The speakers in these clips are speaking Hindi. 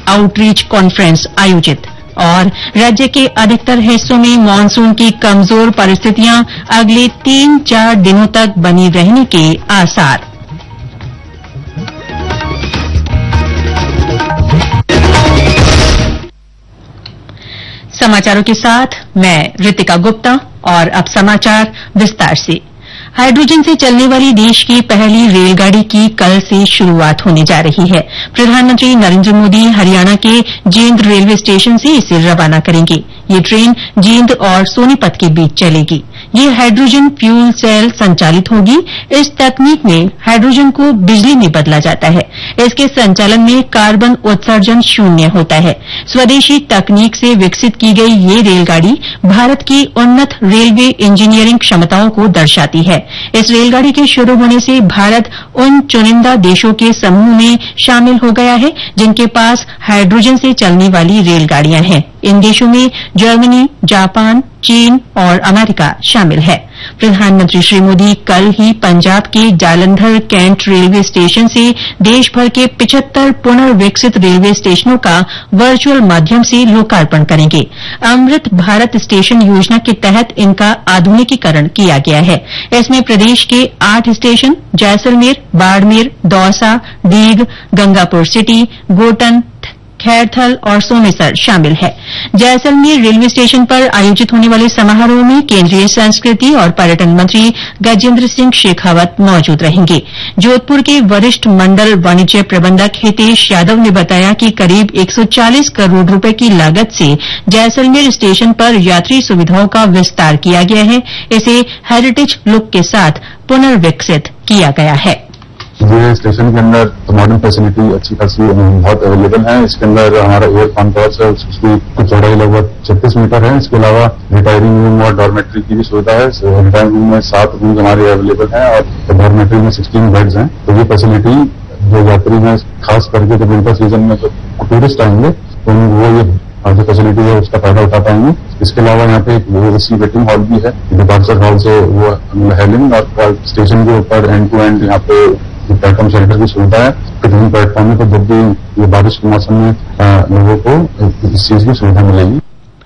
आउटरीच कॉन्फ्रेंस आयोजित। और राज्य के अधिकतर हिस्सों में मानसून की कमजोर परिस्थितियां अगले 3-4 दिनों तक बनी रहने के आसार। समाचारों के साथ मैं रितिका गुप्ता और अब समाचार विस्तार से। हाइड्रोजन से चलने वाली देश की पहली रेलगाड़ी की कल से शुरुआत होने जा रही है। प्रधानमंत्री नरेंद्र मोदी हरियाणा के जींद रेलवे स्टेशन से इसे रवाना करेंगे। ये ट्रेन जींद और सोनीपत के बीच चलेगी। ये हाइड्रोजन फ्यूल सेल संचालित होगी। इस तकनीक में हाइड्रोजन को बिजली में बदला जाता है। इसके संचालन में कार्बन उत्सर्जन शून्य होता है। स्वदेशी तकनीक से विकसित की गई ये रेलगाड़ी भारत की उन्नत रेलवे इंजीनियरिंग क्षमताओं को दर्शाती है। इस रेलगाड़ी के शुरू होने से भारत उन चुनिंदा देशों के समूह में शामिल हो गया है जिनके पास हाइड्रोजन से चलने वाली रेलगाड़ियां हैं। इन देशों में जर्मनी, जापान, चीन और अमेरिका शामिल है। प्रधानमंत्री श्री मोदी कल ही पंजाब के जालंधर कैंट रेलवे स्टेशन से देशभर के 75 पुनर्विकसित रेलवे स्टेशनों का वर्चुअल माध्यम से लोकार्पण करेंगे। अमृत भारत स्टेशन योजना के तहत इनका आधुनिकीकरण किया गया है। इसमें प्रदेश के 8 स्टेशन जैसलमेर, बाड़मेर, दौसा, डीग, गंगापुर सिटी, गोटन, खैरथल और सोमेसर शामिल है। जैसलमेर रेलवे स्टेशन पर आयोजित होने वाले समारोह में केंद्रीय संस्कृति और पर्यटन मंत्री गजेंद्र सिंह शेखावत मौजूद रहेंगे। जोधपुर के वरिष्ठ मंडल वाणिज्य प्रबंधक हितेश यादव ने बताया कि करीब 140 करोड़ रुपए की लागत से जैसलमेर स्टेशन पर यात्री सुविधाओं का विस्तार किया गया है। इसे हेरिटेज लुक के साथ पुनर्विकसित किया गया है। ये स्टेशन के अंदर मॉडर्न फैसिलिटी अच्छी खासी बहुत अवेलेबल है। इसके अंदर हमारा एयर कॉन्टोर्स है, उसकी चौड़ाई लगभग 36 मीटर है। इसके अलावा रिटायरिंग रूम और डॉर्मेट्री की भी सुविधा है। रिटायरिंग रूम में 7 रूम हमारे अवेलेबल हैं और डॉर्मेट्री में 16 बेड्स हैं। तो ये फैसिलिटी जो यात्री हैं, खास करके जब विंटर सीजन में जो टूरिस्ट आएंगे तो वो ये जो फैसिलिटी है उसका फायदा उठा पाएंगे। इसके अलावा यहाँ पे एक एसी वेटिंग हॉल भी है। डिपार्चर हॉल से वो हेलिंग और स्टेशन के ऊपर एंड टू एंड यहाँ पे प्लेटफॉर्म शेल्टर की सुविधा है। कितने प्लेटफॉर्म में तो जब भी ये बारिश के मौसम में लोगों को इस चीज की सुविधा मिलेगी।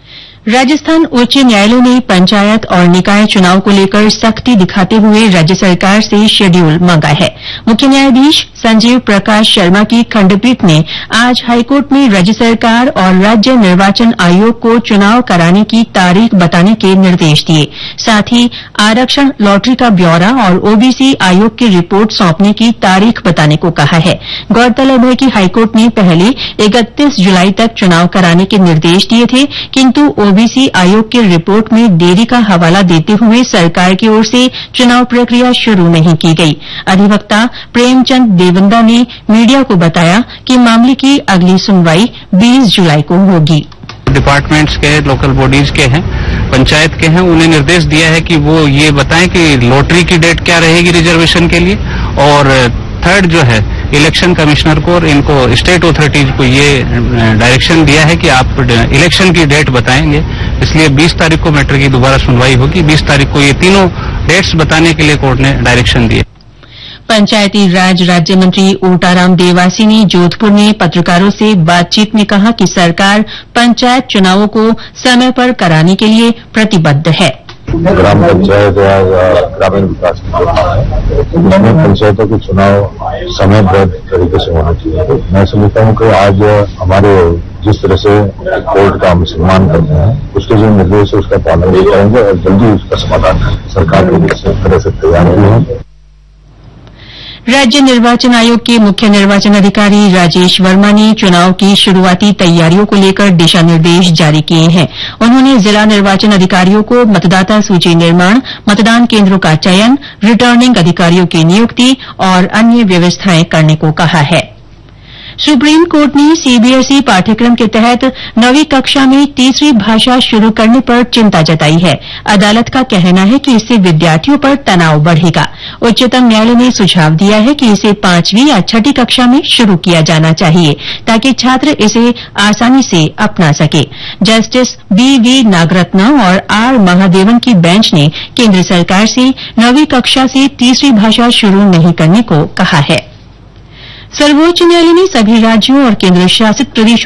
राजस्थान उच्च न्यायालय ने पंचायत और निकाय चुनाव को लेकर सख्ती दिखाते हुए राज्य सरकार से शेड्यूल मांगा है। मुख्य न्यायाधीश संजीव प्रकाश शर्मा की खंडपीठ ने आज हाईकोर्ट में राज्य सरकार और राज्य निर्वाचन आयोग को चुनाव कराने की तारीख बताने के निर्देश दिए। साथ ही आरक्षण लॉटरी का ब्यौरा और ओबीसी आयोग की रिपोर्ट सौंपने की तारीख बताने को कहा है। गौरतलब है कि हाईकोर्ट ने पहले 31 जुलाई तक चुनाव कराने के निर्देश दिए थे, किंतु ओबीसी आयोग की रिपोर्ट में देरी का हवाला देते हुए सरकार की ओर से चुनाव प्रक्रिया शुरू नहीं की गई। अधिवक्ता प्रेमचंद देवंदा ने मीडिया को बताया कि मामले की अगली सुनवाई 20 जुलाई को होगी। डिपार्टमेंट्स के, लोकल बॉडीज के हैं, पंचायत के हैं, उन्हें निर्देश दिया है कि वो ये बताएं कि लॉटरी की डेट क्या रहेगी रिजर्वेशन के लिए। और थर्ड जो है इलेक्शन कमिश्नर को और इनको स्टेट अथॉरिटीज को ये डायरेक्शन दिया है कि आप इलेक्शन की डेट बताएंगे। इसलिए 20 तारीख को मैटर की दोबारा सुनवाई होगी। 20 तारीख को ये तीनों डेट्स बताने के लिए कोर्ट ने डायरेक्शन दिए। पंचायती राज राज्य मंत्री ओटाराम देवासी ने जोधपुर में पत्रकारों से बातचीत में कहा कि सरकार पंचायत चुनावों को समय पर कराने के लिए प्रतिबद्ध है। ग्राम पंचायत या ग्रामीण विकास की योजना है, उसमें पंचायतों के चुनाव समयबद्ध तरीके से होना चाहिए। मैं समझता हूँ कि आज हमारे जिस तरह से कोर्ट का हम सम्मान करते हैं, उसके जो निर्देश है उसका पालन भी करेंगे और जल्दी उसका समाधान सरकार की तरह से तैयार भी है। राज्य निर्वाचन आयोग के मुख्य निर्वाचन अधिकारी राजेश वर्मा ने चुनाव की शुरूआती तैयारियों को लेकर दिशा निर्देश जारी किए हैं। उन्होंने जिला निर्वाचन अधिकारियों को मतदाता सूची निर्माण, मतदान केन्द्रों का चयन, रिटर्निंग अधिकारियों की नियुक्ति और अन्य व्यवस्थाएं करने को कहा है। सुप्रीम कोर्ट ने सीबीएसई पाठ्यक्रम के तहत 9वीं कक्षा में तीसरी भाषा शुरू करने पर चिंता जताई है। अदालत का कहना है कि इससे विद्यार्थियों पर तनाव बढ़ेगा। उच्चतम न्यायालय ने सुझाव दिया है कि इसे 5वीं या 6ठी कक्षा में शुरू किया जाना चाहिए ताकि छात्र इसे आसानी से अपना सके। जस्टिस बीवी नागरत्ना और आर महादेवन की बेंच ने केन्द्र सरकार से 9वीं कक्षा से तीसरी भाषा शुरू नहीं करने को कहा है। सर्वोच्च न्यायालय ने सभी राज्यों और केन्द्र शासित प्रदेशों